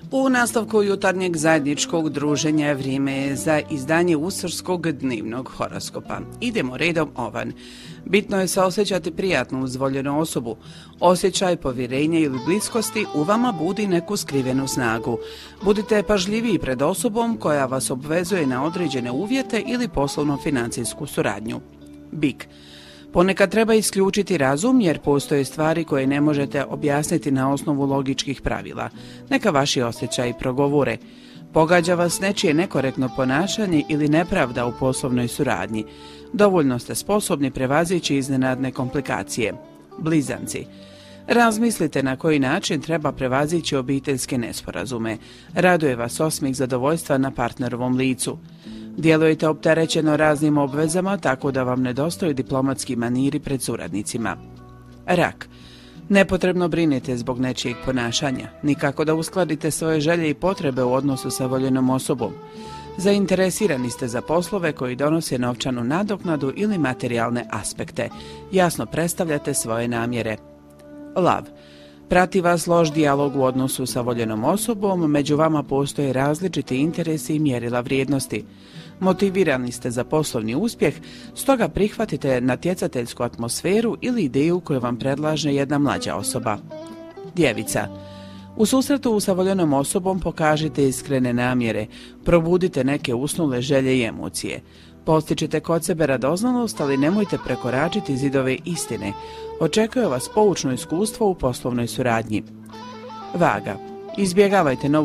U nastavku jutarnjeg zajedničkog druženja vrijeme je za izdanje uskršnjeg dnevnog horoskopa. Idemo redom. Ovan. Bitno je se osjećati prijatno uz voljenu osobu. Osjećaj povjerenja ili bliskosti u vama budi neku skrivenu snagu. Budite pažljiviji pred osobom koja vas obvezuje na određene uvjete ili poslovno-financijsku suradnju. Bik. Ponekad treba isključiti razum jer postoje stvari koje ne možete objasniti na osnovu logičkih pravila. Neka vaši osjećaji progovore. Pogađa vas nečije nekorektno ponašanje ili nepravda u poslovnoj suradnji. Dovoljno ste sposobni prevazići iznenadne komplikacije. Blizanci. Razmislite na koji način treba prevazići obiteljske nesporazume. Raduje vas osmijeh zadovoljstva na partnerovom licu. Djelujete opterećeno raznim obvezama tako da vam nedostaju diplomatski maniri pred suradnicima. Rak. Nepotrebno brinete zbog nečijeg ponašanja. Nikako da uskladite svoje želje i potrebe u odnosu sa voljenom osobom. Zainteresirani ste za poslove koji donose novčanu nadoknadu ili materijalne aspekte. Jasno predstavljate svoje namjere. Lav. Prati vas loš dijalog u odnosu sa voljenom osobom, među vama postoje različiti interesi i mjerila vrijednosti. Motivirani ste za poslovni uspjeh, stoga prihvatite natjecateljsku atmosferu ili ideju koju vam predlaže jedna mlađa osoba. Djevica. U susretu sa voljenom osobom pokažite iskrene namjere, probudite neke usnule želje i emocije. Postičite kod sebe radoznalost, ali nemojte prekoračiti zidove istine. Očekuje vas poučno iskustvo u poslovnoj suradnji. Vaga. Izbjegavajte